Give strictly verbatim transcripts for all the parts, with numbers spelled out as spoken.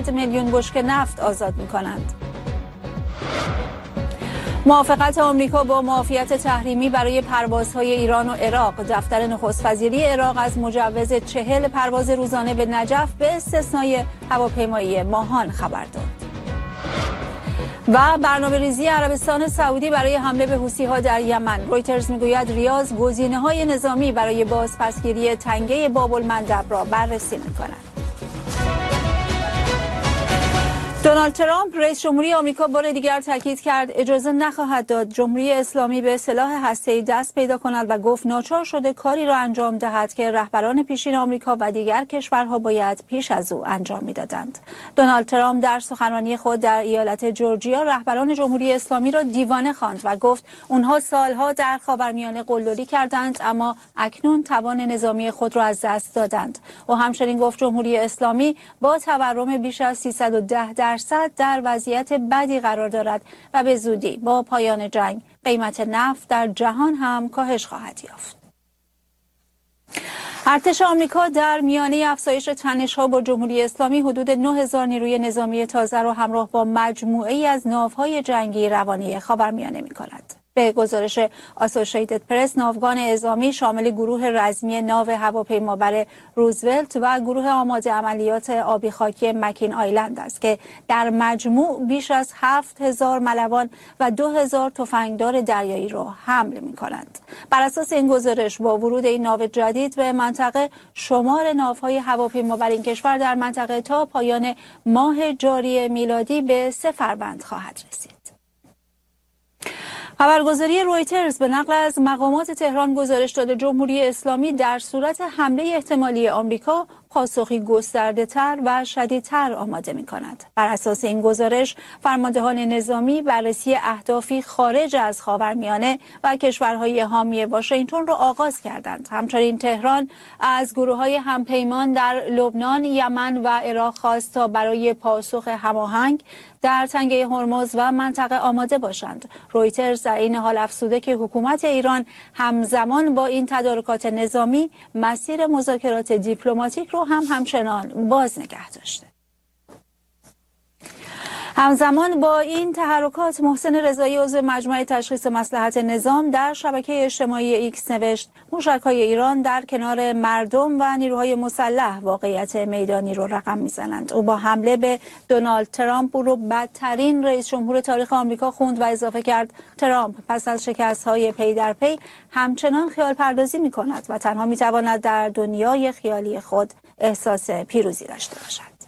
هشتاد میلیون بشکه نفت آزاد می‌کنند. موافقت آمریکا با معافیت تحریمی برای پروازهای ایران و عراق. دفتر نخست وزیری عراق از مجوز چهل پرواز روزانه به نجف به استثنای هواپیمایی ماهان خبر داد. و برنامه‌ریزی عربستان سعودی برای حمله به حوثی‌ها در یمن. رویترز میگوید ریاض گزینه‌های نظامی برای بازپسگیری تنگه باب‌المندب را بررسی می‌کند. دونالد ترامپ رئیس جمهوری آمریکا بار دیگر تاکید کرد اجازه نخواهد داد جمهوری اسلامی به سلاح هسته‌ای دست پیدا کند و گفت ناچار شده کاری را انجام دهد که رهبران پیشین آمریکا و دیگر کشورها باید پیش از او انجام میدادند. دونالد ترامپ در سخنرانی خود در ایالت جورجیا رهبران جمهوری اسلامی را دیوانه خواند و گفت اونها سالها در خاورمیانه قلدری کردند اما اکنون توان نظامی خود را از دست دادند. و همچنین گفت جمهوری اسلامی با تورم بیش از سیصد و ده درصد در وضعیت بدی قرار دارد و به زودی با پایان جنگ قیمت نفت در جهان هم کاهش خواهد یافت. ارتش آمریکا در میانه افزایش تنش‌ها با جمهوری اسلامی حدود نه هزار نیروی نظامی تازه را همراه با مجموعه‌ای از ناوهای جنگی روانه خاورمیانه می‌کند. به گزارش آسوشیتد پرس ناوگان اعزامی شامل گروه رزمی ناو هواپیمابر روزولت و گروه آماده عملیات آبی خاکی مکین آیلند است که در مجموع بیش از هفت هزار ملوان و دو هزار تفنگدار دریایی را حمل می کنند. بر اساس این گزارش با ورود این ناو جدید به منطقه شمار ناوهای هواپیمابر این کشور در منطقه تا پایان ماه جاری میلادی به سه فروند خواهد رسید. خبرگزاری رویترز به نقل از مقامات تهران گزارش داده جمهوری اسلامی در صورت حمله احتمالی آمریکا پاسخی گسترده‌تر و شدیدتر آماده می‌کند. بر اساس این گزارش فرماندهان نظامی بررسی اهدافی خارج از خاورمیانه و کشورهای حامی واشنگتن را آغاز کردند. همچنین تهران از گروه‌های همپیمان در لبنان، یمن و عراق خواست تا برای پاسخ هماهنگ در تنگه هرمز و منطقه آماده باشند. رویترز در این حال افزوده که حکومت ایران همزمان با این تدارکات نظامی مسیر مذاکرات دیپلماتیک رو هم همچنان باز نگه داشته. همزمان با این تحرکات محسن رضایی عضو مجمع تشخیص مصلحت نظام در شبکه اجتماعی ایکس نوشت موشک‌های ایران در کنار مردم و نیروهای مسلح واقعیت میدانی رو رقم میزنند. او با حمله به دونالد ترامپ او رو بدترین رئیس جمهور تاریخ آمریکا خوند و اضافه کرد ترامپ پس از شکست‌های پی در پی همچنان خیال پردازی می‌کند و تنها می‌تواند در دنیای خیالی خود احساس پیروزی داشته باشد.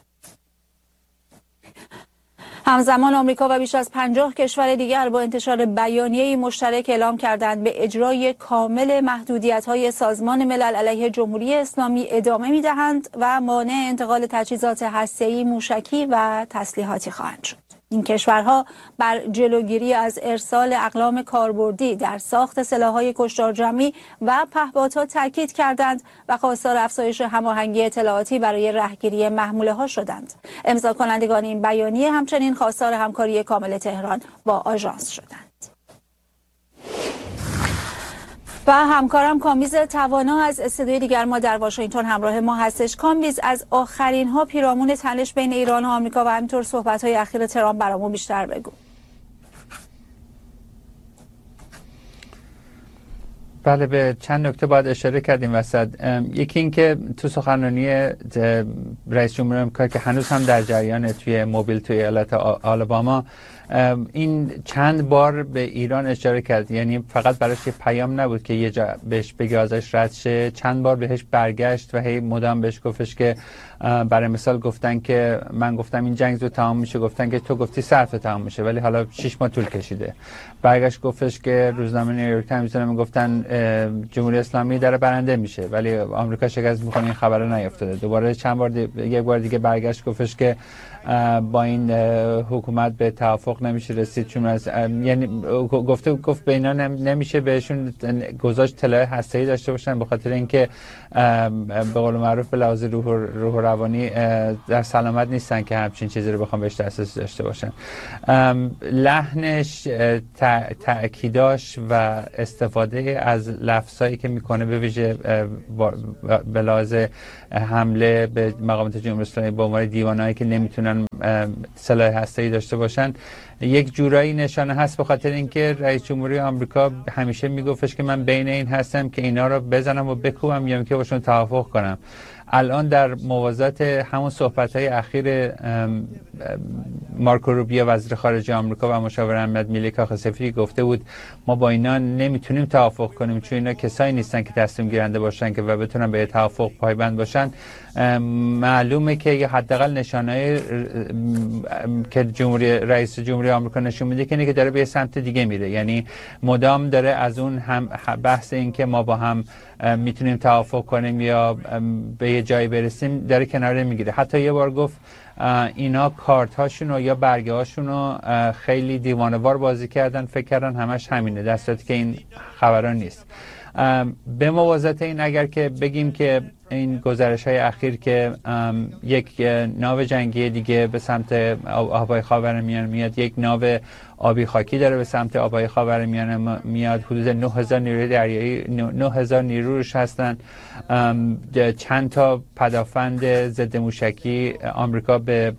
همزمان آمریکا و بیش از پنجاه کشور دیگر با انتشار بیانیه‌ای مشترک اعلام کردند به اجرای کامل محدودیت‌های سازمان ملل علیه جمهوری اسلامی ادامه می‌دهند و مانع انتقال تجهیزات هسته‌ای، موشکی و تسلیحاتی خواهند شد. این کشورها بر جلوگیری از ارسال اقلام کاربردی در ساخت سلاح‌های کشتارجمعی و پهپادها تاکید کردند و خواستار افزایش هماهنگی اطلاعاتی برای رهگیری محموله‌ها شدند. امضا کنندگان این بیانیه همچنین خواستار همکاری کامل تهران با آژانس شدند. و همکارم کامبیز توانا از استودیوی دیگر ما در واشنگتن همراه ما هستش. کامبیز، از آخرین ها پیرامون تنش بین ایران و آمریکا و همینطور صحبت های اخیر ترامپ برامون بیشتر بگو. بله، به چند نکته باید اشاره کردیم وسط. یکی این که تو سخنرانی رئیس جمهور آمریکا که هنوز هم در جریان توی موبیل توی ایالت آلاباما این چند بار به ایران اشاره کرد، یعنی فقط براش یه پیام نبود که یه جا بهش بگه ازش رد شه، چند بار بهش برگشت و هی مدام بهش گفتش که برای مثال گفتن که من گفتم این جنگ زود تمام میشه، گفتن که تو گفتی صرف تمام میشه ولی حالا شش ماه طول کشیده. برگشت گفتش که روزنامه نیویورک تایمز میگفتن جمهوری اسلامی داره برنده میشه ولی آمریکا شکست میخوره، این خبر نیافتاده. دوباره چند بار دی... یک بار دیگه برگشت گفتش که با این حکومت به توافق نمیشه رسید، چون از یعنی گفته گفت به اینا نمیشه بهشون گذاشت اطلاع هسته‌ای داشته باشن به خاطر اینکه به قول معروف به لحاظ روح و روح و روانی در سلامت نیستن که همچین چیزی رو بخوام بهش دسترسی داشته باشن. لحنش، تأکیداش و استفاده از لفظایی که میکنه به ویژه به لحاظ حمله به مقامات جمهوری اسلامی به عنوان دیوانهایی که نمیتونن سلاح هسته‌ای داشته باشن یک جورایی نشانه هست، به خاطر اینکه رئیس جمهوری آمریکا همیشه میگفتش که من بین این هستم که اینا رو بزنم و بکوبم یا که باشون توافق کنم. الان در موازات همون صحبت‌های اخیر مارکو روبیو وزیر خارجه آمریکا و مشاور امنیت ملی کاخ سفید گفته بود ما با اینا نمیتونیم توافق کنیم چون اینا کسایی نیستن که تصمیم گیرنده باشن که و بتونن به توافق پایبند باشن. معلومه که یه حداقل نشانه‌ای که جمهوری رئیس جمهوری آمریکا نشون میده که اینه که داره به سمت دیگه میره، یعنی مدام داره از اون هم بحث این که ما با هم میتونیم توافق کنیم یا به یه جایی برسیم داره کنار میگیره. حتی یه بار گفت اینا کارت هاشونو یا برگه هاشونو خیلی دیوانه‌وار بازی کردن، فکر کردن همش همینه، در صورتی که این خبران نیست. به موازات این اگر که بگیم که این گزارش های اخیر که یک ناو جنگی دیگه به سمت آبهای خاورمیانه میاد، یک ناو آبی خاکی داره به سمت آبهای خاورمیانه میاد، حدود نه هزار نیروی دریایی نه هزار نیروش هستن، چند تا پدافند ضد موشکی آمریکا به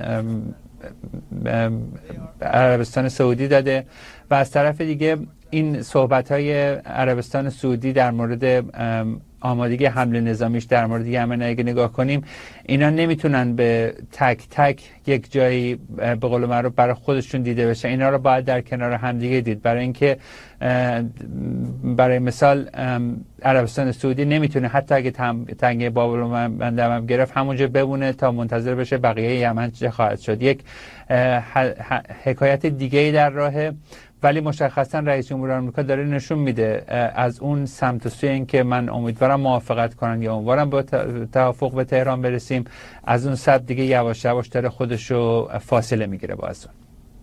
عربستان سعودی داده و از طرف دیگه این صحبت‌های عربستان سعودی در مورد آمادگی حمله نظامیش در مورد یمن اگه نگاه کنیم، اینا نمیتونن به تک تک یک جایی به قول معروف برای خودشون دیده بشه، اینا رو باید در کنار همدیگه دید. برای اینکه برای مثال عربستان سعودی نمیتونه حتی اگه تنگه باب المندب هم گرفت همونجا بمونه تا منتظر بشه بقیه یمن چه خواهد شد. یک حکایت دیگه‌ای در راهه، ولی مشخصا رئیس جمهوری آمریکا داره نشون میده از اون سمت و سوی این که من امیدوارم موافقت کنن یا امیدوارم با توافق به تهران برسیم، از اون سمت دیگه یواش یواش داره خودشو فاصله میگیره با از اون.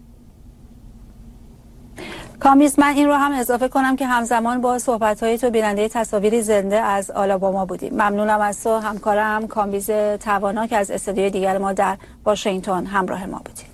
کامیز، من این رو هم اضافه کنم که همزمان با صحبت‌های تو بیننده تصاویری زنده از آلاباما بودیم. ممنونم از تو همکارم کامیز توانا که از استودیوی دیگر ما در واشنگتن همراه ما بودیم.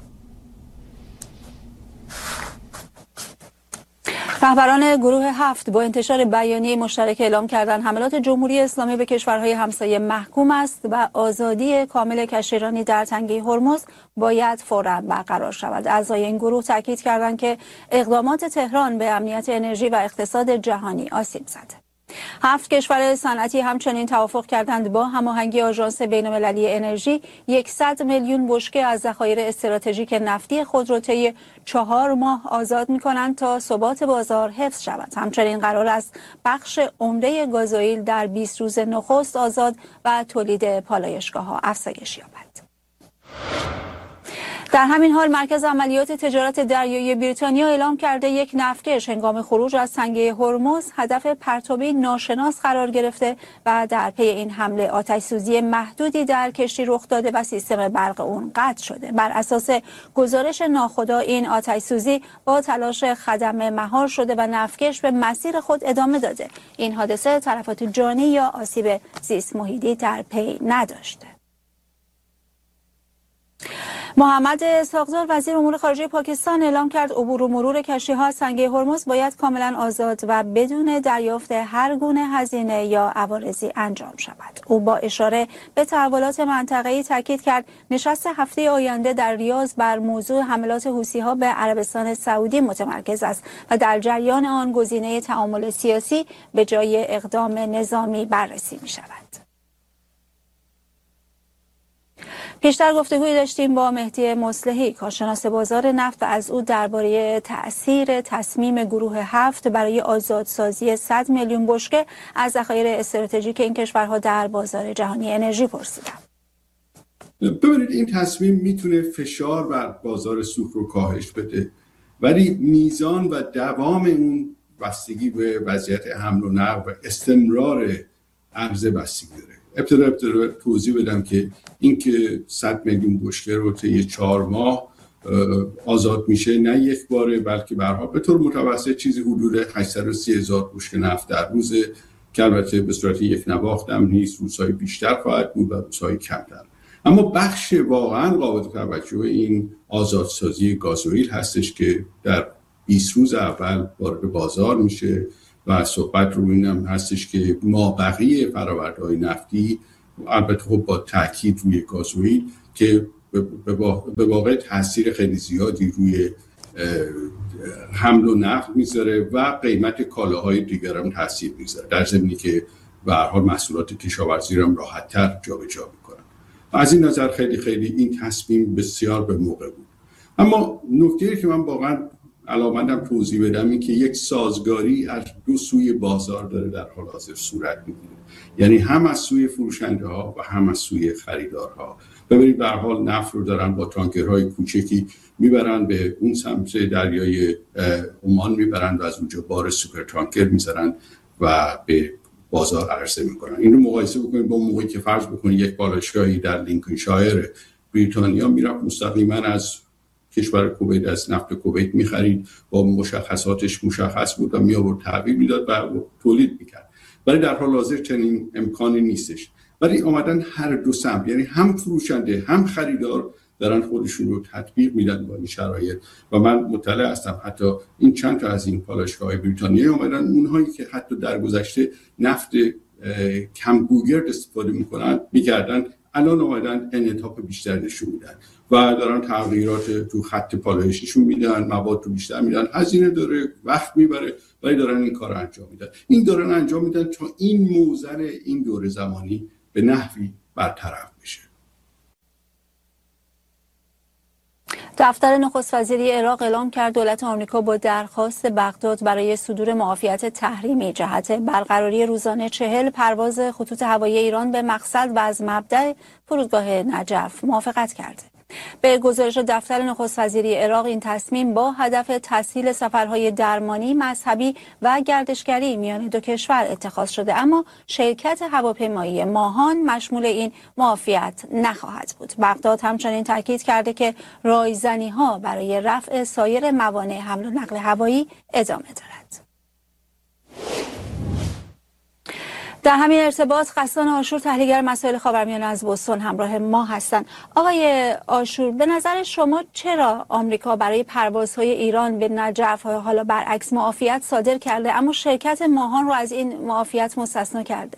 رهبران گروه هفت با انتشار بیانیه مشترک اعلام کردند حملات جمهوری اسلامی به کشورهای همسایه محکوم است و آزادی کامل کشتیرانی در تنگه هرمز باید فوراً برقرار شود. اعضای این گروه تاکید کردند که اقدامات تهران به امنیت انرژی و اقتصاد جهانی آسیب زده. هفت کشور صنعتی همچنین توافق کردند با هماهنگی آژانس بین‌المللی انرژی صد میلیون بشکه از ذخایر استراتژیک نفتی خود را طی چهار ماه آزاد می‌کنند تا ثبات بازار حفظ شود. همچنین قرار است بخش عمده گازوئیل در بیست روز نخست آزاد و تولید پالایشگاه‌ها افزایش یابد. در همین حال مرکز عملیات تجارت دریایی بریتانیا اعلام کرده یک نفتکش هنگام خروج از تنگه هرمز هدف پرتابی ناشناس قرار گرفته و در پی این حمله آتش‌سوزی محدودی در کشتی رخ داده و سیستم برق اون قطع شده. بر اساس گزارش ناخدا این آتش‌سوزی با تلاش خدمه مهار شده و نفتکش به مسیر خود ادامه داده. این حادثه تلفات جانی یا آسیب زیست محیطی در پی نداشته. محمد اسحاقزاد وزیر امور خارجه پاکستان اعلام کرد عبور و مرور کشتی‌ها از تنگه هرمز باید کاملا آزاد و بدون دریافت هر گونه هزینه یا عوارضی انجام شود. او با اشاره به تحولات منطقه‌ای تاکید کرد نشست هفته آینده در ریاض بر موضوع حملات حوثی‌ها به عربستان سعودی متمرکز است و در جریان آن گزینه تعامل سیاسی به جای اقدام نظامی بررسی می‌شود. پیشتر گفتگویی داشتیم با مهدی مصلحی کارشناس بازار نفت و از او درباره تأثیر تصمیم گروه هفت برای آزادسازی صد میلیون بشکه از ذخایر استراتژیک این کشورها در بازار جهانی انرژی پرسیدم. ببینید این تصمیم میتونه فشار بر بازار سوخت رو کاهش بده، ولی میزان و دوام اون بستگی به وضعیت حمل و نقل و استمرار عرضه بستگی داره. ابتدا ابتدا توضیح بدم که اینکه صد میلیون بشکه رو طی چهار ماه آزاد میشه نه یک باره، بلکه به هر حال به طور متوسط چیزی حدود هشتصد و سی هزار بشکه نفت در روز، که البته به صورت یک نواخت هم نیست، روزهای بیشتر خواهد بود و روزهای کمتر. اما بخش واقعا قابل توجه این آزادسازی گازوئیل هستش که در بیست روز اول وارد بازار میشه و صحبت رو اینم هستش که مابقی فرآورده‌های نفتی البته خب با تاکید روی گازوئیل که به واقع تاثیر خیلی زیادی روی حمل و نقل میذاره و قیمت کالاهای دیگر هم تاثیر میذاره، در ضمنی که به هر حال محصولات کشاورزی رو هم راحت‌تر جابجا میکنن. از این نظر خیلی خیلی این تصمیم بسیار به موقع بود. اما نکته‌ای که من واقعا علاقه‌مندم توضیح بدم این که یک سازگاری از دو سوی بازار داره در حال حاضر صورت میگیره، یعنی هم از سوی فروشنده ها و هم از سوی خریدارها. ببینید به هر حال نفت رو دارن با تانکرهای کوچکی میبرن به اون سمت دریای عمان میبرن و از اونجا بار سوپر تانکر میذارن و به بازار عرضه میکنن. این رو مقایسه بکنید با موقعی که فرض بکنید یک بالایشگاهی در لینکلشایر بریتانیا میرفت مستقیما از کشور کویت از نفت کویت میخرید، با مشخصاتش مشخص بود و می آورد تحویل میداد و تولید میکرد. ولی در حال حاضر چنین امکانی نیستش. ولی اومدن هر دو سمت، یعنی هم فروشنده هم خریدار دارن خودشون رو تطبیق میدن با این شرایط. و من مطلع هستم حتی این چند تا از این پالایشگاه‌های بریتانیایی اومدن اونهایی که حتی در گذشته نفت کم گوگرد استفاده میکنن میکردن الان اومدن انعطاف بیشتر نشون میدن و دارن تغییرات تو خط پالایششون میدن، مواد رو بیشتر میدن، هزینه داره، وقت میبره، ولی دارن این کار رو انجام میدن. این دارن انجام میدن تا این موزل این دوره زمانی به نحوی برطرف بشه. دفتر نخست وزیری عراق اعلام کرد دولت آمریکا با درخواست بغداد برای صدور معافیت تحریمی جهت برقراری روزانه چهل پرواز خطوط هوایی ایران به مقصد و از مبدأ فرودگاه نجف موافقت کرده. به گزارش دفتر نخست وزیری عراق این تصمیم با هدف تسهیل سفرهای درمانی، مذهبی و گردشگری میان دو کشور اتخاذ شده، اما شرکت هواپیمایی ماهان مشمول این معافیت نخواهد بود. بغداد همچنین تاکید کرده که رایزنی‌ها برای رفع سایر موانع حمل و نقل هوایی ادامه دارد. در همین ارتباط غسان آشور تحلیلگر مسائل خاورمیانه از بوستون همراه ما هستند. آقای آشور، به نظر شما چرا آمریکا برای پروازهای ایران به نجف حالا برعکس معافیت صادر کرده اما شرکت ماهان رو از این معافیت مستثنا کرده؟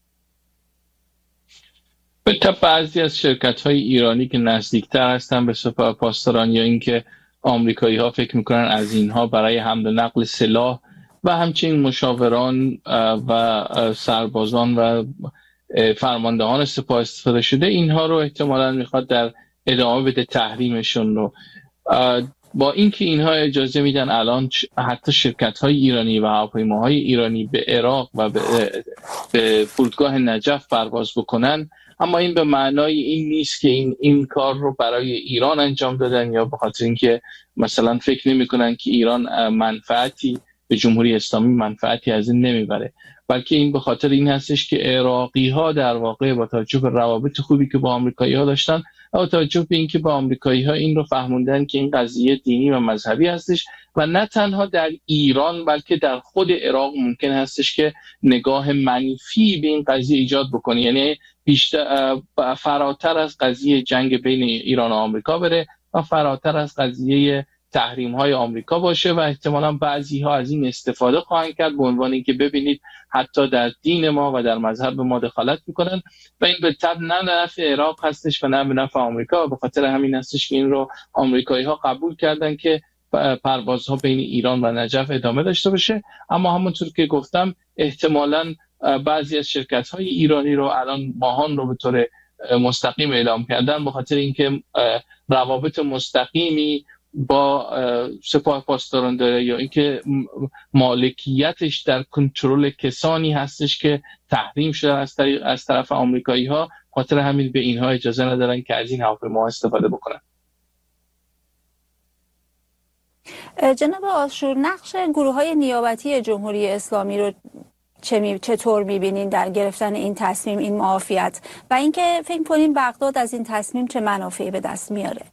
به طب بعضی از شرکت‌های ایرانی که نزدیکتر هستن به سپاه پاسداران یا اینکه آمریکایی‌ها فکر می‌کنن از اینها برای حمل و نقل سلاح و همچنین مشاوران و سربازان و فرماندهان سپاه استفاده شده، اینها رو احتمالاً میخواد در ادامه بده تحریمشون رو. با اینکه اینها اجازه میدن الان حتی شرکت‌های ایرانی و هواپیماهای ایرانی به عراق و به, به فرودگاه نجف پرواز بکنن، اما این به معنای این نیست که این این کار رو برای ایران انجام دادن یا به خاطر اینکه مثلا فکر نمی‌کنن که ایران منفعتی به جمهوری اسلامی منفعتی از این نمیبره، بلکه این به خاطر این هستش که عراقی‌ها در واقع با توجه به روابط خوبی که با آمریکایی‌ها داشتن و با توجه به اینکه با آمریکایی‌ها این رو فهموندن که این قضیه دینی و مذهبی هستش و نه تنها در ایران بلکه در خود عراق ممکن هستش که نگاه منفی به این قضیه ایجاد بکنه، یعنی بیشتر فراتر از قضیه جنگ بین ایران و آمریکا بره و فراتر از قضیه تحریم های آمریکا باشه و احتمالاً بعضی ها از این استفاده خواهند کرد به عنوان اینکه ببینید حتی در دین ما و در مذهب ما دخالت میکنن و این به طب نه به نفع عراق هستش و نه به نفع آمریکا. به خاطر همین هستش که این رو آمریکایی ها قبول کردن که پروازها بین ایران و نجف ادامه داشته باشه. اما همونطور که گفتم احتمالاً بعضی از شرکت های ایرانی رو الان ماهان رو به طور مستقیم اعلام کردن به خاطر اینکه روابط مستقیمی با سپاه پاسداران داره یا اینکه مالکیتش در کنترل کسانی هستش که تحریم شده از طریق از طرف آمریکایی ها، خاطر همین به اینها اجازه ندارن که از این هواپیما استفاده بکنن. جناب آشور، نقش گروه‌های نیابتی جمهوری اسلامی رو چطور می‌بینین در گرفتن این تصمیم، این معافیت، و اینکه فکر کنین بغداد از این تصمیم چه منافعی به دست میاره؟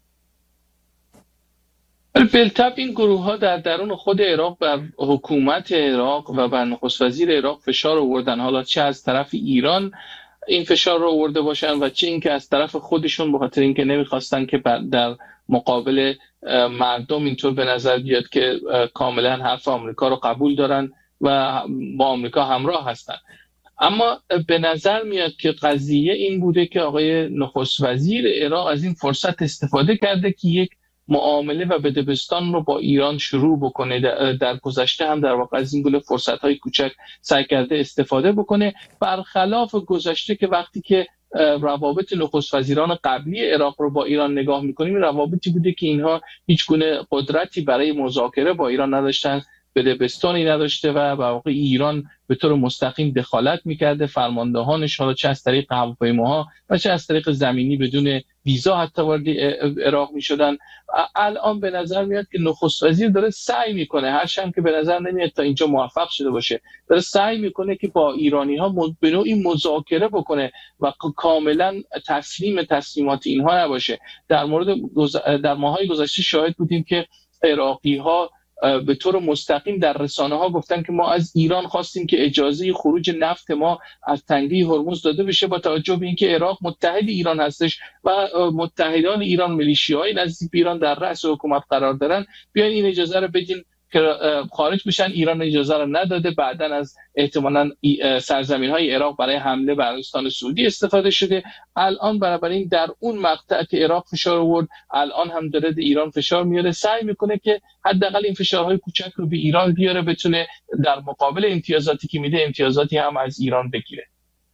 بالطبع این گروه ها در درون خود عراق بر حکومت عراق و بر نخست وزیر عراق فشار آوردن، حالا چه از طرف ایران این فشار رو آورده باشن و چه اینکه از طرف خودشون به خاطر اینکه نمیخواستن که در مقابل مردم اینطور به نظر بیاد که کاملا حرف آمریکا رو قبول دارن و با آمریکا همراه هستن. اما به نظر میاد که قضیه این بوده که آقای نخست وزیر عراق از این فرصت استفاده کرده که یک معامله و بدبستان رو با ایران شروع بکنه. در گذشته هم در واقع از این گونه فرصت‌های کوچک سعی کرده استفاده بکنه، برخلاف گذشته که وقتی که روابط نخست وزیران قبلی عراق رو با ایران نگاه می‌کنیم، روابطی بوده که اینها هیچ گونه قدرتی برای مذاکره با ایران نداشتن، بدبستانی نداشته و به واقع ایران به طور مستقیم دخالت می‌کرده، فرماندهانش حالا چه از طریق هواپیماها و چه از طریق زمینی بدون ویزا حتی وارد عراق می‌شدن. الان به نظر میاد که نخست وزیر داره سعی میکنه، هرچند که به نظر نمیاد تا اینجا موفق شده باشه، داره سعی میکنه که با ایرانی‌ها به نوعی مذاکره بکنه و کاملا تسلیم تصمیمات اینها نباشه. در مورد گز... در ماهای گذشته شاهد بودیم که عراقی‌ها به طور مستقیم در رسانه‌ها گفتن که ما از ایران خواستیم که اجازه خروج نفت ما از تنگه هرمز داده بشه، با توجه به اینکه عراق متحد ایران هستش و متحدان ایران میلیشیاهای نزدیک به ایران در رأس حکومت قرار دارن، بیاین این اجازه رو بدین که خارج بشن. ایران اجازه رو نداده، بعداً از احتمالاً سرزمین‌های عراق برای حمله بر عربستان سعودی استفاده شده. الان بنابراین در اون مقطع که عراق فشار آورد، الان هم داره ایران فشار میاره، سعی میکنه که حداقل این فشارهای کوچک رو به ایران بیاره، بتونه در مقابل امتیازاتی که میده امتیازاتی هم از ایران بگیره.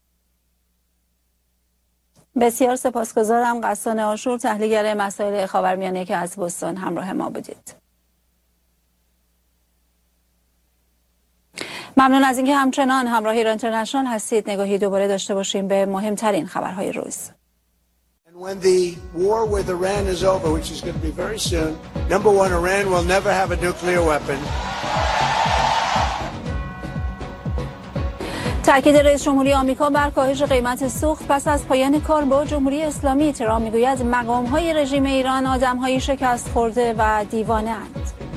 بسیار سپاسگزارم. غسان عاشور، تحلیلگر مسائل خاورمیانه که از بوستون همراه ما بودید. ممنون از اینکه همچنان همراه ایران اینترنشنال هستید. نگاهی دوباره داشته باشیم به مهمترین خبرهای روز. When the war with Iran is over, which is going to be very soon, number one, Iran will never have a nuclear weapon. تأکید رئیس جمهوری آمریکا بر کاهش قیمت سوخت پس از پایان کار با جمهوری اسلامی. ترامپ میگوید مقام‌های رژیم ایران آدم‌های شکست خورده و دیوانه‌اند.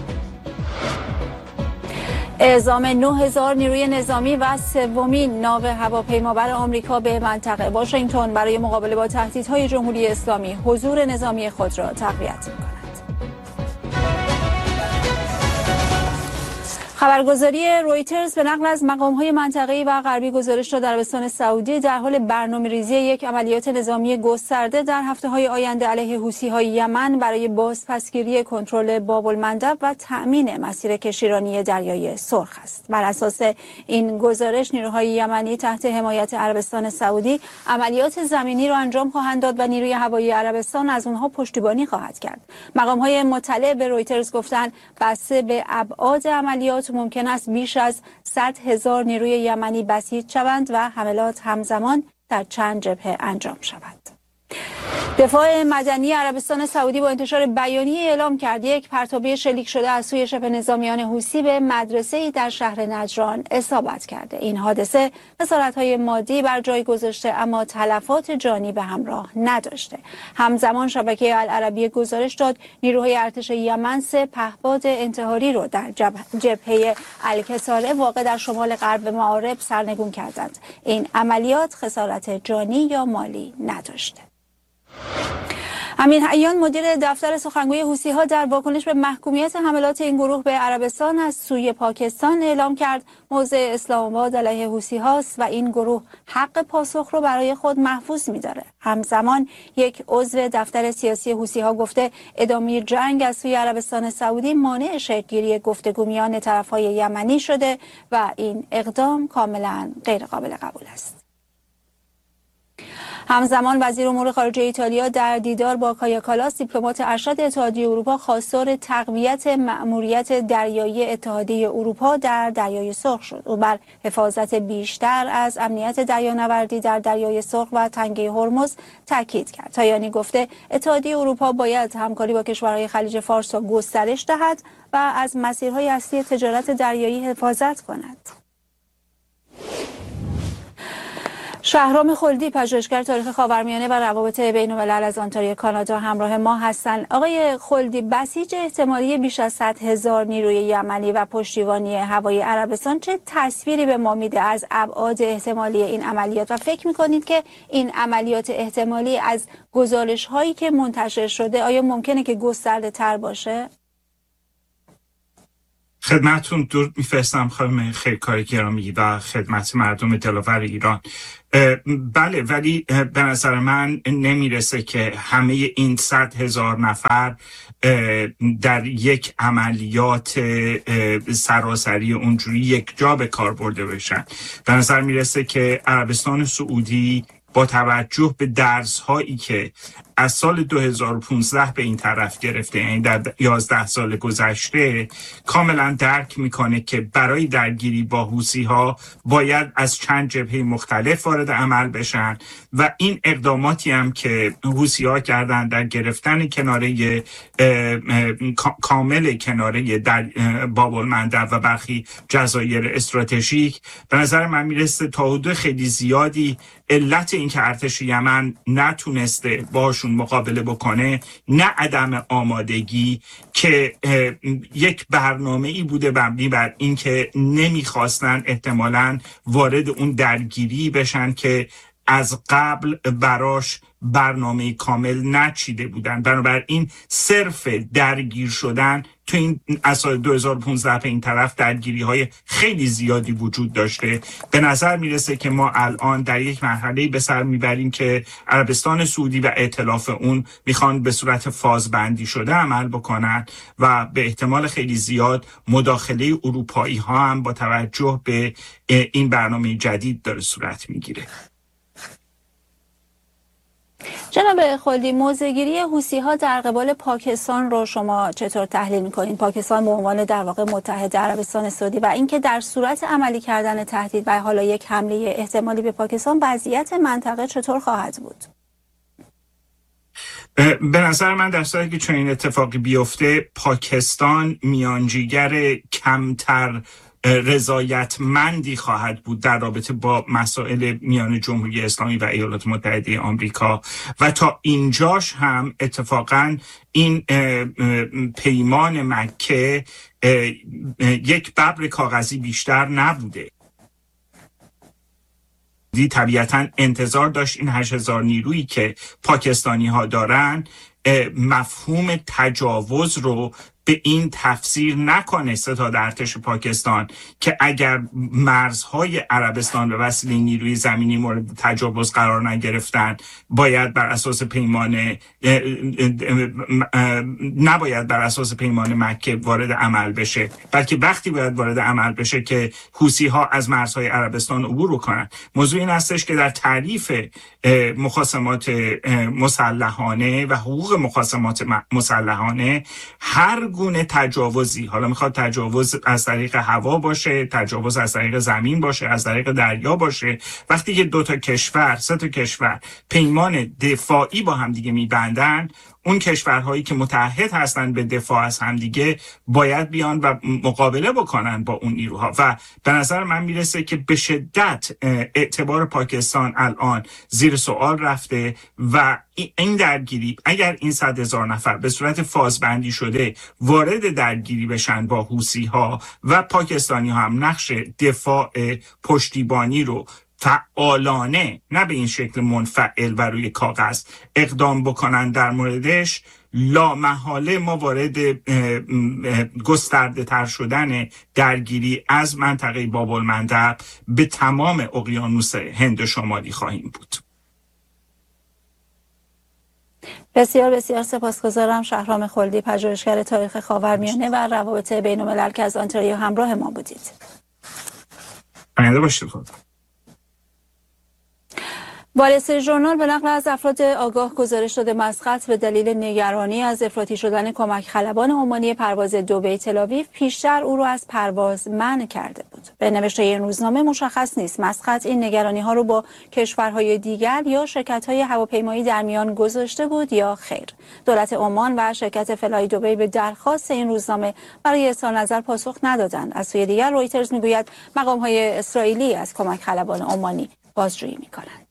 اعزام نه هزار نیروی نظامی و سومین ناو هواپیمابر آمریکا به منطقه. واشنگتن برای مقابله با تهدیدهای جمهوری اسلامی حضور نظامی خود را تقویت می‌کند. خبرگزاری رویترز به نقل از مقام‌های منطقه‌ای و غربی گزارش داد عربستان سعودی در حال برنامه‌ریزی یک عملیات نظامی گسترده در هفته‌های آینده علیه حوثی‌های یمن برای بازپسگیری کنترل باب‌المندب و تأمین مسیر کشتیرانی دریای سرخ است. بر اساس این گزارش نیروهای یمنی تحت حمایت عربستان سعودی عملیات زمینی را انجام خواهند داد و نیروی هوایی عربستان از آنها پشتیبانی خواهد کرد. مقام‌های مطلع به رویترز گفتند بسته به ابعاد عملیات ممکن است بیش از صد هزار نیروی یمنی بسیج شوند و حملات همزمان در چند جبهه انجام شود. دفاع مدنی عربستان سعودی با انتشار بیانیه اعلام کرد یک پرتابه شلیک شده از سوی شبه نظامیان حوثی به مدرسه‌ای در شهر نجران اصابت کرده. این حادثه خسارت‌های مادی بر جای گذاشته اما تلفات جانی به همراه نداشته. همزمان شبکه العربیه گزارش داد نیروهای ارتش یمن سه پهپاد انتحاری رو در جبهه الکساره واقع در شمال غرب معارب سرنگون کردند. این عملیات خسارت جانی یا مالی نداشته. امین حیان مدیر دفتر سخنگوی حوثی‌ها در واکنش به محکومیت حملات این گروه به عربستان از سوی پاکستان اعلام کرد موضع اسلام آباد علیه حوثی‌هاست و این گروه حق پاسخ رو برای خود محفوظ می‌داره. همزمان یک عضو دفتر سیاسی حوثی‌ها گفته ادامه جنگ از سوی عربستان سعودی مانع شکل‌گیری گفتگو میان طرف‌های یمنی شده و این اقدام کاملا غیر قابل قبول است. همزمان وزیر امور خارجه ایتالیا در دیدار با کایا کالاس دیپلمات ارشد اتحادیه اروپا خواستار تقویت مأموریت دریایی اتحادیه اروپا در دریای سرخ شد. او بر حفاظت بیشتر از امنیت دریانوردی در دریای سرخ و تنگه هرمز تاکید کرد. تایانی گفته اتحادیه اروپا باید همکاری با کشورهای خلیج فارس را گسترش دهد و از مسیرهای اصلی تجارت دریایی حفاظت کند. شهرام خلدی پژوهشگر تاریخ خاورمیانه و روابط بین‌الملل از آنتاریو کانادا همراه ما هستند. آقای خلدی، بسیج احتمالی بیش از صد هزار نیروی یمنی و پشتیبانی هوایی عربستان چه تصویری به ما میده از ابعاد احتمالی این عملیات و فکر میکنید که این عملیات احتمالی از گزارش هایی که منتشر شده آیا ممکنه که گسترده تر باشه؟ خدمتون درود میفرستم خانم خیرکار گرامی و خدمت مردم دلاور ایران. بله، ولی به نظر من نمیرسه که همه این صد هزار نفر در یک عملیات سراسری اونجوری یک جا به کار برده بشن. به نظر میرسه که عربستان سعودی با توجه به درس هایی که از سال دو هزار و پانزده به این طرف گرفته، یعنی در یازده سال گذشته، کاملا درک میکنه که برای درگیری با حوثی ها باید از چند جبهه مختلف وارد عمل بشن و این اقداماتی هم که حوثی ها کردن در گرفتن کناره کامل کناره در باب المندب و برخی جزایر استراتژیک، به نظر من میرسه تا حدود خیلی زیادی علت این که ارتش یمن نتونسته باشون مقابله بکنه نه عدم آمادگی، که یک برنامه‌ای بوده مبنی بر این که نمیخواستن احتمالاً وارد اون درگیری بشن که از قبل براش برنامه کامل نچیده بودن. بنابراین صرف درگیر شدن تو این از سال دو هزار و پانزده به این طرف درگیری های خیلی زیادی وجود داشته. به نظر میرسه که ما الان در یک مرحله به سر میبریم که عربستان سعودی و ائتلاف اون میخوان به صورت فازبندی شده عمل بکنن و به احتمال خیلی زیاد مداخله اروپایی ها هم با توجه به این برنامه جدید داره صورت میگیره. جناب خلدی، موضع‌گیری حوثی‌ها در قبال پاکستان رو شما چطور تحلیل می‌کنید؟ پاکستان به عنوان در واقع متحد عربستان سعودی و اینکه در صورت عملی کردن تهدید و حالا یک حمله احتمالی به پاکستان وضعیت منطقه چطور خواهد بود؟ به نظر من در صورتی که چنین اتفاقی بیفته، پاکستان میانجیگر کمتر رضایتمندی خواهد بود در رابطه با مسائل میان جمهوری اسلامی و ایالات متحده آمریکا و تا اینجاش هم اتفاقاً این پیمان مکه یک ببر کاغذی بیشتر نبوده. دی طبیعتاً انتظار داشت این هشت هزار نیرویی که پاکستانی ها دارن مفهوم تجاوز رو به این تفسیر نکنه ستاد ارتش پاکستان که اگر مرزهای عربستان به وسیله نیروی زمینی مورد تجاوز قرار نگرفتن باید بر اساس پیمان نباید بر اساس پیمان مکه وارد عمل بشه، بلکه وقتی باید وارد عمل بشه که حوثی ها از مرزهای عربستان عبور کنن. موضوع این هستش که در تعریف مخاصمات مسلحانه و حقوق مخاصمات مسلحانه هر گونه تجاوزی، حالا میخواد تجاوز از طریق هوا باشه، تجاوز از طریق زمین باشه، از طریق دریا باشه، وقتی که دو تا کشور، سه تا کشور پیمان دفاعی با هم دیگه میبندن، اون کشورهایی که متعهد هستن به دفاع از همدیگه باید بیان و مقابله بکنن با اون نیروها و به نظر من میرسه که به شدت اعتبار پاکستان الان زیر سوال رفته و این درگیری اگر این صد هزار نفر به صورت فازبندی شده وارد درگیری بشن با حوثی ها و پاکستانی ها هم نقش دفاع پشتیبانی رو فعالانه، نه به این شکل منفعل و روی کاغذ اقدام بکنن در موردش، لا محاله ما وارد گسترده تر شدن درگیری از منطقه باب المندب به تمام اقیانوس هند شمالی خواهیم بود. بسیار بسیار سپاسگزارم. شهرام خلدی، پژوهشگر تاریخ خاورمیانه و روابط بین الملل که از آنتاریو همراه ما بودید. پاینده باشید. خدا. وال استریت ژورنال به نقل از افراد آگاه گزارش داده مسقط به دلیل نگرانی از افراطی شدن کمک خلبان عمانی پرواز دبی تل‌آویو پیشتر او را از پرواز منع کرده بود. به نوشته این روزنامه مشخص نیست مسقط این نگرانی ها رو با کشورهای دیگر یا شرکت های هواپیمایی در میان گذاشته بود یا خیر. دولت عمان و شرکت فلای دبی به درخواست این روزنامه برای اظهار نظر پاسخ ندادند. از سوی دیگر رویترز میگوید مقام های اسرائیلی از کمک خلبان عمانی بازجویی میکنند.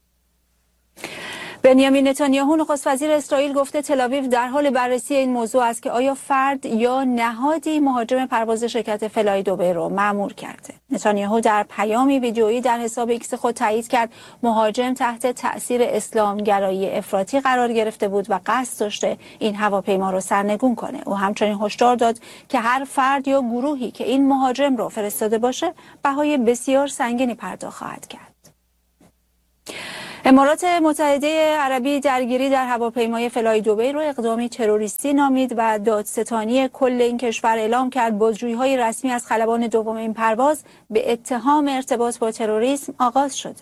بنیامین نتانیاهو نخست وزیر اسرائیل گفته تل‌آویو در حال بررسی این موضوع است که آیا فرد یا نهادی مهاجم پرواز شرکت فلای دبی رو مأمور کرده. نتانیاهو در پیامی ویدیویی در حساب ایکس خود تایید کرد مهاجم تحت تأثیر اسلامگرایی افراطی قرار گرفته بود و قصد داشته این هواپیما رو سرنگون کنه. او همچنین هشدار داد که هر فرد یا گروهی که این مهاجم رو فرستاده باشه بهای بسیار سنگینی پرداخت خواهد کرد. امارات متحده عربی درگیری در هواپیمای فلای دبی رو اقدامی تروریستی نامید و دادستانی کل این کشور اعلام کرد بازجویی‌های رسمی از خلبان دوم این پرواز به اتهام ارتباط با تروریسم آغاز شده.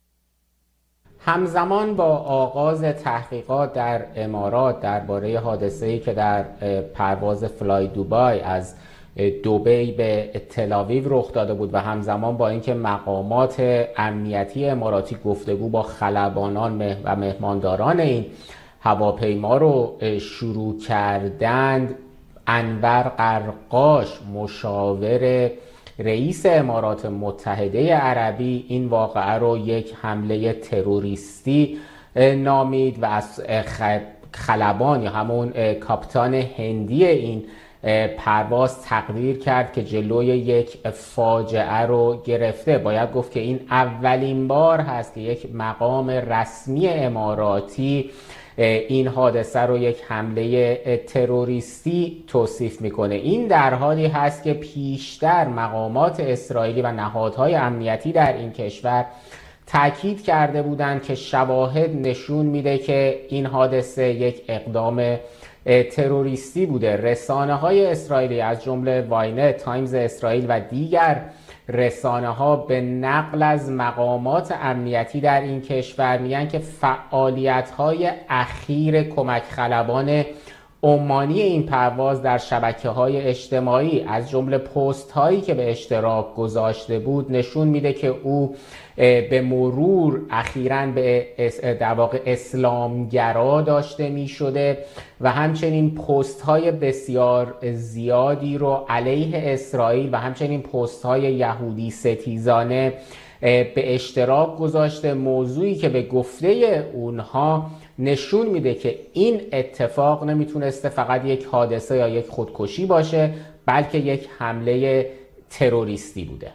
همزمان با آغاز تحقیقات در امارات درباره حادثه‌ای که در پرواز فلای دبی از دبی به تل‌آویو رخ داده بود و همزمان با اینکه مقامات امنیتی اماراتی گفتگو با خلبانان و مهمانداران این هواپیما رو شروع کردند، انور قرقاش مشاور رئیس امارات متحده عربی این واقعه رو یک حمله تروریستی نامید و از خلبان یا همون کاپیتان هندی این پرواز تقدیر کرد که جلوی یک فاجعه رو گرفته. باید گفت که این اولین بار هست که یک مقام رسمی اماراتی این حادثه رو یک حمله تروریستی توصیف میکنه. این در حالی هست که پیشتر مقامات اسرائیلی و نهادهای امنیتی در این کشور تاکید کرده بودند که شواهد نشون میده که این حادثه یک اقدام تروریستی بوده. رسانه های اسرائیلی از جمله واینت، تایمز اسرائیل و دیگر رسانه ها به نقل از مقامات امنیتی در این کشور میگن که فعالیت های اخیر کمک خلبان عمانی این پرواز در شبکه های اجتماعی از جمله پست هایی که به اشتراک گذاشته بود نشون میده که او به مرور اخیراً به در واقع اسلامگرا داشته می شده و همچنین پست های بسیار زیادی رو علیه اسرائیل و همچنین پست های یهودی ستیزانه به اشتراک گذاشته، موضوعی که به گفته اونها نشون میده که این اتفاق نمیتونسته فقط یک حادثه یا یک خودکشی باشه بلکه یک حمله تروریستی بوده.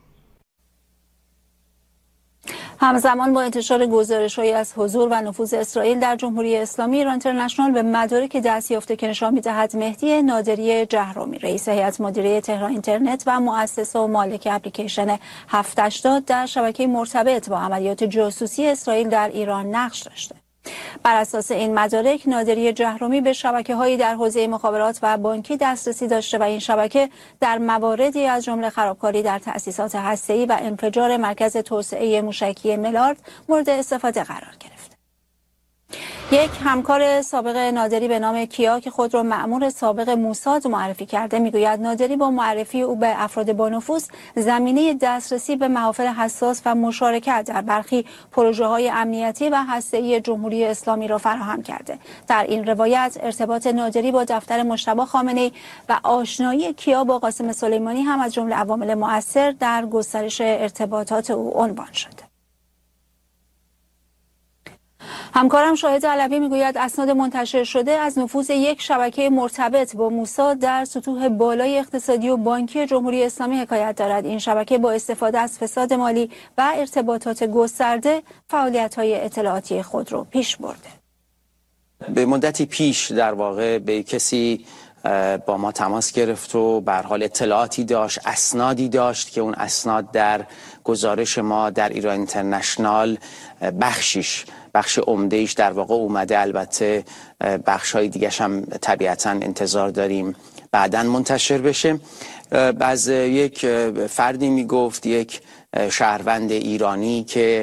همزمان با انتشار گزارش‌هایی از حضور و نفوذ اسرائیل در جمهوری اسلامی، ایران اینترنشنال به مدارک دست یافته که نشان می‌دهد مهدی نادری جهرمی، رئیس هیئت مدیره تهران اینترنت و مؤسس و مالک اپلیکیشن هفت هشتاد در شبکه مرتبط با عملیات جاسوسی اسرائیل در ایران نقش داشته. بر اساس این مدارک، نادری جهرمی به شبکه‌هایی در حوزه مخابرات و بانکی دسترسی داشته و این شبکه در مواردی از جمله خرابکاری در تأسیسات هسته‌ای و انفجار مرکز توسعه موشکی ملارد مورد استفاده قرار گرفت. یک همکار سابق نادری به نام کیا که خود را مأمور سابق موساد معرفی کرده میگوید نادری با معرفی او به افراد با نفوذ زمینه دسترسی به محافل حساس و مشارکت در برخی پروژه‌های امنیتی و هسته‌ای جمهوری اسلامی را فراهم کرده. در این روایت ارتباط نادری با دفتر مجتبی خامنه‌ای و آشنایی کیا با قاسم سلیمانی هم از جمله عوامل مؤثر در گسترش ارتباطات او عنوان شده. همکارم شاهد علوی میگوید اسناد منتشر شده از نفوذ یک شبکه مرتبط با موساد در سطوح بالای اقتصادی و بانکی جمهوری اسلامی حکایت دارد. این شبکه با استفاده از فساد مالی و ارتباطات گسترده فعالیت‌های اطلاعاتی خود را پیش برده. به مدتی پیش در واقع به کسی با ما تماس گرفت و به هر حال اطلاعاتی داشت، اسنادی داشت که اون اسناد در گزارش ما در ایران اینترنشنال بخشیش بخش عمده‌ایش در واقع اومده. البته بخش‌های دیگه‌ش هم طبیعتاً انتظار داریم بعداً منتشر بشه. بعض یک فردی میگفت یک شهروند ایرانی که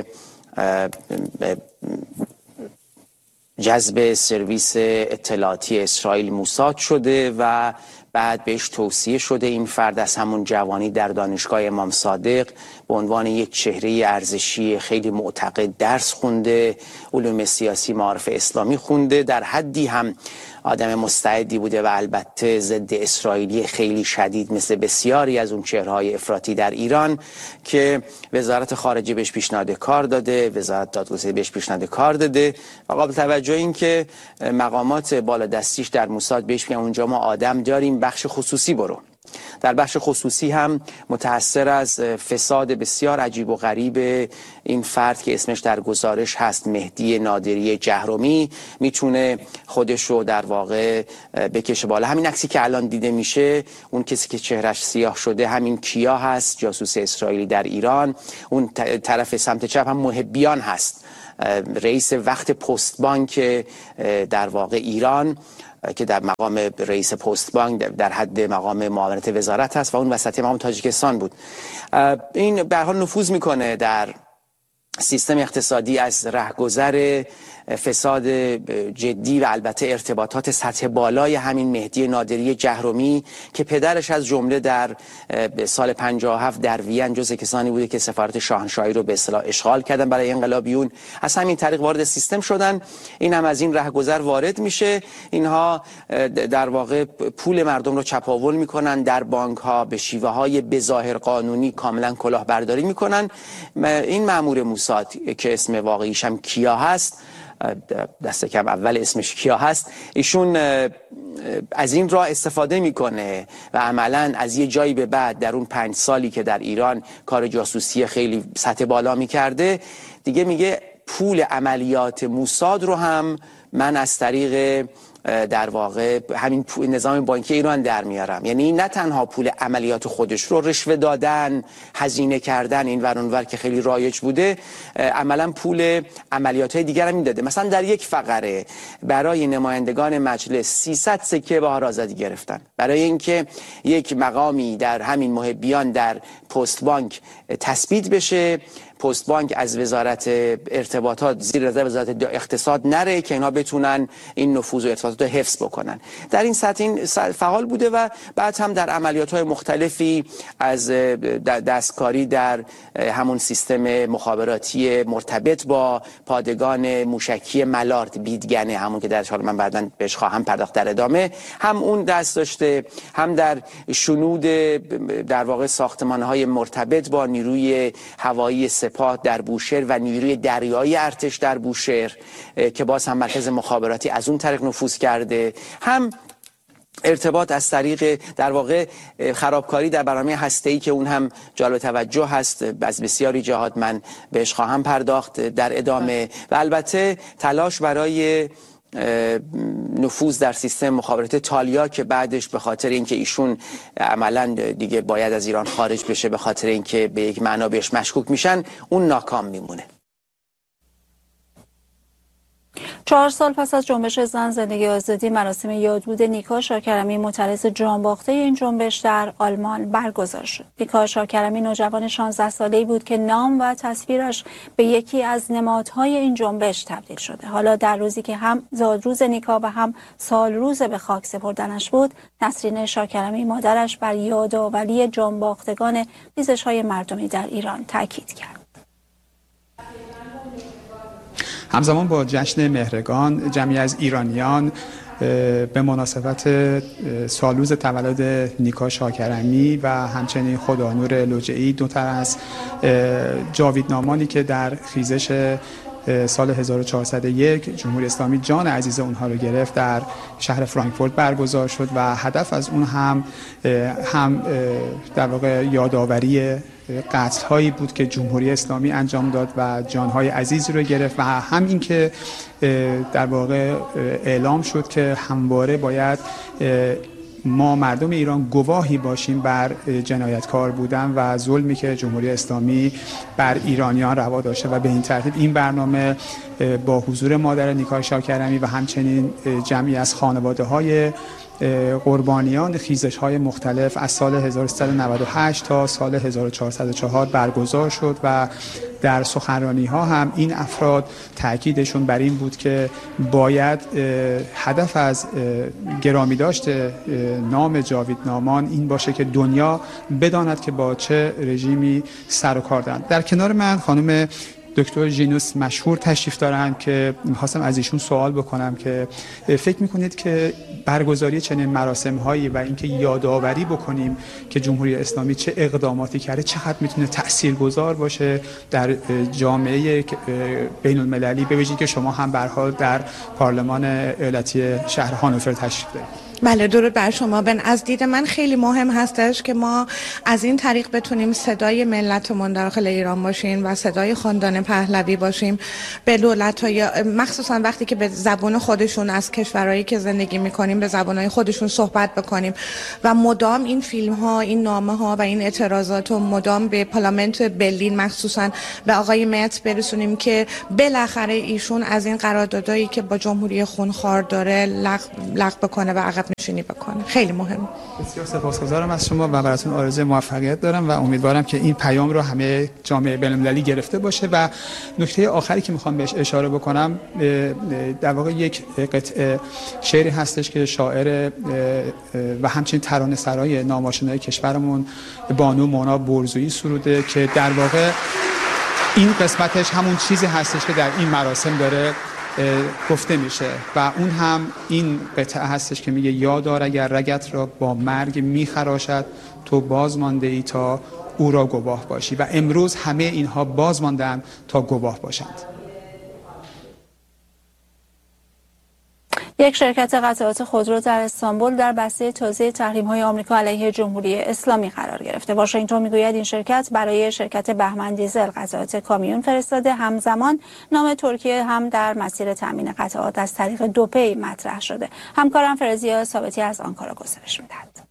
جذب سرویس اطلاعاتی اسرائیل موساد شده و بعد بهش توصیه شده این فرد از همون جوانی در دانشگاه امام صادق به عنوان یک چهره ارزشی خیلی معتقد درس خونده، علوم سیاسی معارف اسلامی خونده، در حدی هم آدم مستعدی بوده و البته ضد اسرائیلی خیلی شدید مثل بسیاری از اون چهره‌های افراطی در ایران که وزارت خارجه بهش پیشنهاد کار داده، وزارت دادگستری بهش پیشنهاد کار داده و قابل توجه این که مقامات بالادستیش در موساد بهش میگن اونجا ما آدم داریم، بخش خصوصی برو. در بخش خصوصی هم متأثر از فساد بسیار عجیب و غریب این فرد که اسمش در گزارش هست مهدی نادری جهرمی میتونه خودش رو در واقع بکشه بالا. همین عکسی که الان دیده میشه، اون کسی که چهرش سیاه شده همین کیا هست، جاسوس اسرائیلی در ایران. اون طرف سمت چپ هم محبیان هست، رئیس وقت پست بانک در واقع ایران که در مقام رئیس پست بانک در حد مقام معاونت وزارت هست و اون وسطی مقام تاجیکستان بود. این به هر حال نفوذ میکنه در سیستم اقتصادی از رهگذر فساد جدی و البته ارتباطات سطح بالای همین مهدی نادری جهرمی که پدرش از جمله در سال پنجاه و هفت در وین جزء کسانی بوده که سفارت شاهنشاهی رو به اصطلاح اشغال کردن برای انقلابیون، از همین طریق وارد سیستم شدن. این هم از این رهگذر وارد میشه. اینها در واقع پول مردم رو چپاول میکنن در بانک ها، به شیوه های بظاهر قانونی کاملا کلاهبرداری میکنن. این مأمور موساد که اسم واقعیش هم کیا هست، دست کم اول اسمش کیا هست، ایشون از این راه استفاده میکنه و عملا از یه جایی به بعد در اون پنج سالی که در ایران کار جاسوسی خیلی سطح بالا میکرده دیگه میگه پول عملیات موساد رو هم من از طریق در واقع همین نظام بانکی ایران در میارم. یعنی نه تنها پول عملیات خودش رو رشوه دادن، هزینه کردن این ور اون ور که خیلی رایج بوده، عملا پول عملیات های دیگر هم میداده. مثلا در یک فقره برای نمایندگان مجلس سیصد سکه بهار آزادی گرفتن برای اینکه یک مقامی در همین محبیان در پست بانک تثبیت بشه، پست بانک از وزارت ارتباطات زیر نظر وزارت اقتصاد نره که اینا بتونن این نفوذ و ارتباطات رو حفظ بکنن. در این سطح این فعال بوده و بعد هم در عملیات‌های مختلفی از دستکاری در همون سیستم مخابراتی مرتبط با پادگان موشکی ملارد بیدگنه، همون که درش حالا من بعداً بهش خواهم پرداخت در ادامه، هم اون دست داشته، هم در شنود در واقع ساختمان‌های مرتبط با نیروی هوایی سپاه در بوشهر و نیروی دریایی ارتش در بوشهر که باز هم مرکز مخابراتی از اون طریق نفوذ کرده، هم ارتباط از طریق در واقع خرابکاری در برنامه هسته‌ای که اون هم جالب توجه هست، از بسیاری جهات من بهش خواهم پرداخت در ادامه، و البته تلاش برای نفوذ در سیستم مخابرات تالیا که بعدش به خاطر اینکه ایشون عملا دیگه باید از ایران خارج بشه به خاطر اینکه به یک معنا بهش مشکوک میشن، اون ناکام میمونه. چهار سال پس از جنبش زن زندگی آزادی، مراسم یادبود نیکا شاکرمی معترض جانباخته این جنبش در آلمان برگزار شد. نیکا شاکرمی نوجوان شانزده ساله‌ای بود که نام و تصویرش به یکی از نمادهای این جنبش تبدیل شده. حالا در روزی که هم زادروز نیکا و هم سالروز به خاک سپردنش بود، نسرین شاکرمی مادرش بر یادآوری جانباختگان ریزش‌های مردمی در ایران تاکید کرد. همزمان با جشن مهرگان، جمعی از ایرانیان به مناسبت سالروز تولد نیکا شاکرمی و همچنین خدانور لوجعی، دو تا از جاویدنامانی که در خیزش سال هزار و چهارصد و یک جمهوری اسلامی جان عزیز اونها رو گرفت در شهر فرانکفورت برگزار شد و هدف از اون هم هم در واقع یادآوری قتل هایی بود که جمهوری اسلامی انجام داد و جانهای عزیزی رو گرفت و هم این که در واقع اعلام شد که همواره باید ما مردم ایران گواهی باشیم بر جنایتکار بودن و ظلمی که جمهوری اسلامی بر ایرانیان روا داشته و به این ترتیب این برنامه با حضور مادر نیکا شاکرمی و همچنین جمعی از خانواده‌های قربانیان خیزش‌های مختلف از سال هزار و سیصد و نود و هشت تا سال هزار و چهارصد و چهار برگزار شد و در سخنرانی‌ها هم این افراد تأکیدشون بر این بود که باید هدف از گرامی داشته نام جاویدنامان این باشه که دنیا بداند که با چه رژیمی سر و کار دارند. در کنار من خانم دکتر ژینوس مشهور تشریف دارن که می‌خواستم از ایشون سوال بکنم که فکر می‌کنید که برگزاری چنین مراسم‌هایی و اینکه یادآوری بکنیم که جمهوری اسلامی چه اقداماتی کرده چقدر میتونه تاثیرگذار باشه در جامعه بین‌المللی، به ویژه که شما هم به هر حال در پارلمان ایالتی شهر هانوفر تشریف دارید؟ بله، درود بر شما. بن از دید من خیلی مهم هستش که ما از این طریق بتونیم صدای ملتمون داخل ایران باشیم و صدای خاندان پهلوی باشیم به دولت‌های، مخصوصا وقتی که به زبان خودشون از کشورهایی که زندگی می‌کنیم به زبان‌های خودشون صحبت بکنیم و مدام این فیلم‌ها، این نامه‌ها و این اعتراضات رو مدام به پارلمانت برلین مخصوصا به آقای مت برسونیم که بالاخره ایشون از این قراردادایی که با جمهوری خونخوار داره لغو بکنه و عقب نشینی بکنه. خیلی مهم. بسیار سپاسگزارم از شما و براتون آرزوی موفقیت دارم و امیدوارم که این پیام رو همه جامعه بین‌المللی گرفته باشه. و نکته آخری که میخوام بهش اشاره بکنم در واقع یک قطعه شعری هستش که شاعر و همچنین ترانه‌سرای نام‌آشنای کشورمون بانو مونا برزویی سروده که در واقع این قسمتش همون چیزی هستش که در این مراسم داره گفته میشه و اون هم این قطعه هستش که میگه یادار اگر رگت را با مرگ میخراشد تو باز مانده ای تا او را گواه باشی. و امروز همه اینها باز ماندن تا گواه باشند. یک شرکت قطعات خودرو در استانبول در بسته تازه تحریم‌های آمریکا علیه جمهوری اسلامی قرار گرفته. واشنگتن میگوید این شرکت برای شرکت بهمن دیزل قطعات کامیون فرستاده. همزمان نام ترکیه هم در مسیر تامین قطعات از طریق دوپی مطرح شده. همکارم فرزیا ثابتی از آنکارا گزارش می‌دهد.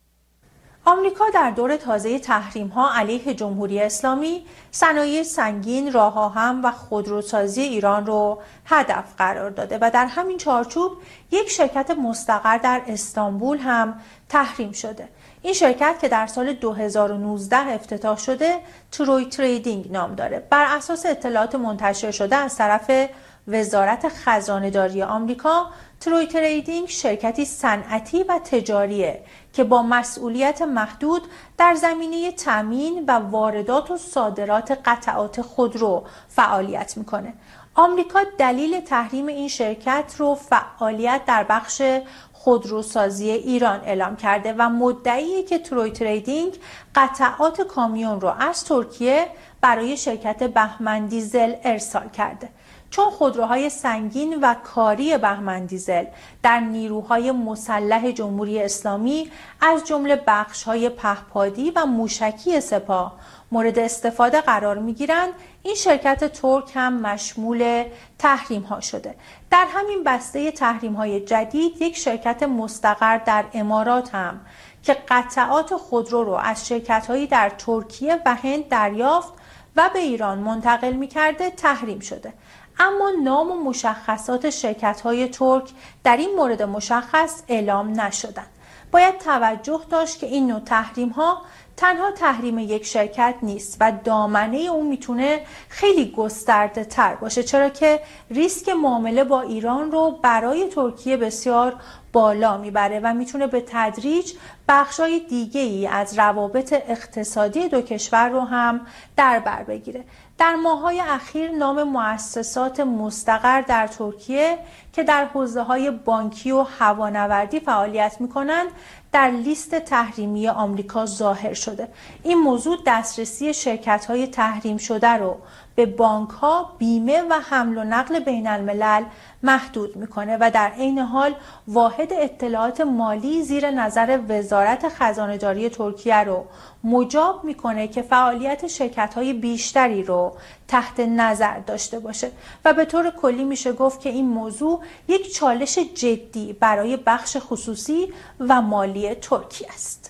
آمریکا در دور تازه تحریم‌ها علیه جمهوری اسلامی صنایع سنگین، راه‌آهن و خودروسازی ایران رو هدف قرار داده و در همین چارچوب یک شرکت مستقر در استانبول هم تحریم شده. این شرکت که در سال دو هزار و نوزده افتتاح شده تروی تریدینگ نام داره. بر اساس اطلاعات منتشر شده از طرف وزارت خزانه‌داری آمریکا، تروی تریدینگ شرکتی صنعتی و تجاریه که با مسئولیت محدود در زمینه تامین و واردات و صادرات قطعات خودرو فعالیت میکنه. آمریکا دلیل تحریم این شرکت رو فعالیت در بخش خودروسازی ایران اعلام کرده و مدعیه که تروی تریدینگ قطعات کامیون رو از ترکیه برای شرکت بهمن دیزل ارسال کرده. چون خودروهای سنگین و کاری بهمن دیزل در نیروهای مسلح جمهوری اسلامی از جمله بخش‌های پهپادی و موشکی سپاه مورد استفاده قرار می‌گیرند، این شرکت ترک هم مشمول تحریم‌ها شده. در همین بسته تحریم‌های جدید یک شرکت مستقر در امارات هم که قطعات خودرو رو از شرکت‌هایی در ترکیه و هند دریافت و به ایران منتقل می‌کرده تحریم شده. اما نام و مشخصات شرکت‌های ترک در این مورد مشخص اعلام نشدند. باید توجه داشت که این نوع تحریم‌ها تنها تحریم یک شرکت نیست و دامنه اون میتونه خیلی گسترده تر باشه، چرا که ریسک معامله با ایران رو برای ترکیه بسیار بالا میبره و میتونه به تدریج بخشای دیگه ای از روابط اقتصادی دو کشور رو هم در بر بگیره. در ماه‌های اخیر نام مؤسسات مستقر در ترکیه که در حوزه‌های بانکی و هوانوردی فعالیت می‌کنند در لیست تحریمی آمریکا ظاهر شده. این موضوع دسترسی شرکت‌های تحریم شده رو به بانک‌ها، بیمه و حمل و نقل بین الملل محدود میکنه و در عین حال واحد اطلاعات مالی زیر نظر وزارت خزانه‌داری ترکیه رو مجاب میکنه که فعالیت شرکت‌های بیشتری رو تحت نظر داشته باشه و به طور کلی میشه گفت که این موضوع یک چالش جدی برای بخش خصوصی و مالی ترکیه است.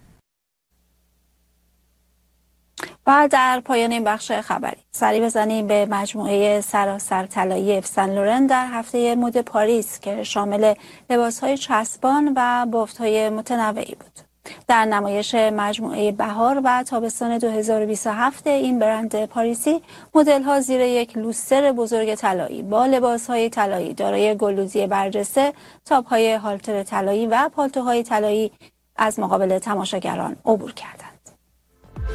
و در پایان این بخش خبری سری بزنیم به مجموعه سراسر طلایی اف سن لورن در هفته مد پاریس که شامل لباس‌های چسبان و بافت‌های متنوعی بود. در نمایش مجموعه بهار و تابستان دو هزار و بیست و هفت این برند پاریسی مدل‌ها زیر یک لوستر بزرگ طلایی با لباس‌های طلایی دارای گلدوزی برجسته، تاپ‌های هالتر طلایی و پالتوهای طلایی از مقابل تماشاگران عبور کرد.